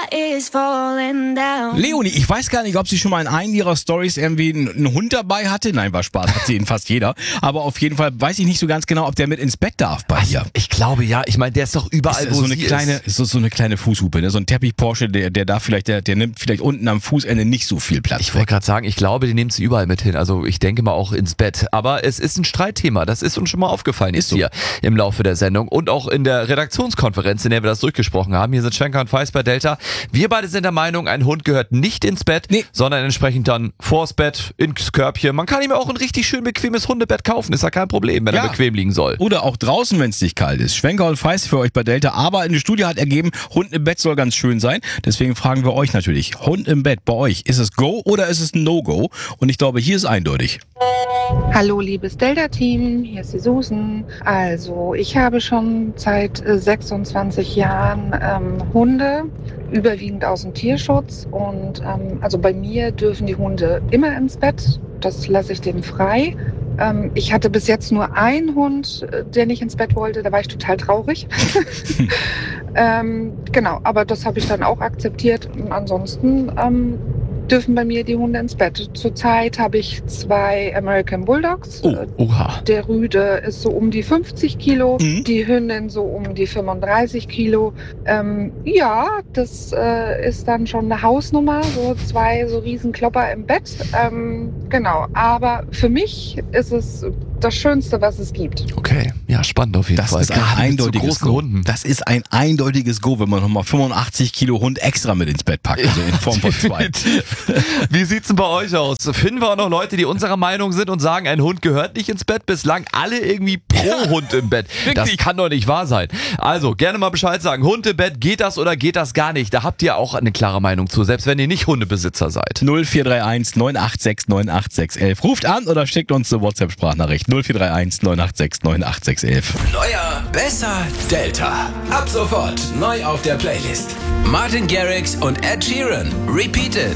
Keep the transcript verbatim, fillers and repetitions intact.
is falling down. Leonie, ich weiß gar nicht, ob sie schon mal in einer ihrer Stories irgendwie einen, einen Hund dabei hatte. Nein, war Spaß, hat sie in fast jeder. Aber auf jeden Fall weiß ich nicht so ganz genau, ob der mit ins Bett darf bei ihr. Ich glaube ja, ich meine, der ist doch überall, ist wo so eine sie kleine, ist. ist so, so eine kleine Fußhupe, ne? So ein Teppich-Porsche, der, der darf vielleicht, der, der nimmt vielleicht unten am Fußende nicht so viel Platz. Ich wollte gerade sagen, ich glaube, die nimmt sie überall mit hin. Also ich denke mal auch ins Bett. Aber es ist ein Streitthema. Das ist uns schon mal aufgefallen jetzt so. hier im Laufe der Sendung. Und auch in der Redaktionskonferenz, in der wir das durchgesprochen haben. Hier sind Schwenker und Feist bei Delta. Wir beide sind der Meinung, ein Hund gehört nicht ins Bett, Nee. sondern entsprechend dann vors Bett, ins Körbchen. Man kann ihm auch ein richtig schön bequemes Hundebett kaufen. Ist ja kein Problem, wenn Ja. er bequem liegen soll. Oder auch draußen, wenn es nicht kalt ist. Schwenker und Feist für euch bei Delta. Aber in der Studie hat ergeben, Hund im Bett soll ganz schön sein. Deswegen fragen wir euch natürlich, Hund im Bett bei euch, ist es Go oder ist es ein No-Go? Und ich glaube, hier ist eindeutig. Hallo liebes Delta-Team, hier ist die Susan. Also ich habe schon seit äh, sechsundzwanzig Jahren ähm, Hunde, überwiegend aus dem Tierschutz. Und ähm, also bei mir dürfen die Hunde immer ins Bett, das lasse ich denen frei. Ähm, ich hatte bis jetzt nur einen Hund, äh, der nicht ins Bett wollte, da war ich total traurig. ähm, genau, aber das habe ich dann auch akzeptiert. Und ansonsten ähm, dürfen bei mir die Hunde ins Bett. Zurzeit habe ich zwei American Bulldogs. Oh, Äh, Oha. Der Rüde ist so um die fünfzig Kilo, Mhm. die Hündin so um die fünfunddreißig Kilo. Ähm, ja, das äh, ist dann schon eine Hausnummer, so zwei so riesen Klopper im Bett. Ähm, genau, aber für mich ist es das Schönste, was es gibt. Okay, ja, spannend auf jeden Das Fall. ist ein Gerade mit so eindeutiges großen Go. Hunden. Das ist ein eindeutiges Go, wenn man nochmal fünfundachtzig Kilo Hund extra mit ins Bett packt. Also in Form von zwei. Wie sieht's denn bei euch aus? Finden wir auch noch Leute, die unserer Meinung sind und sagen, ein Hund gehört nicht ins Bett? Bislang alle irgendwie pro Hund im Bett. Das wirklich. kann doch nicht wahr sein. Also, gerne mal Bescheid sagen. Hund im Bett, geht das oder geht das gar nicht? Da habt ihr auch eine klare Meinung zu, selbst wenn ihr nicht Hundebesitzer seid. null vier drei eins neun acht sechs neun acht sechs eins eins. Ruft an oder schickt uns eine WhatsApp-Sprachnachricht. null vier drei eins neun acht sechs neun acht sechs eins eins. Neuer, besser, Delta. Ab sofort neu auf der Playlist. Martin Garrix und Ed Sheeran. Repeated.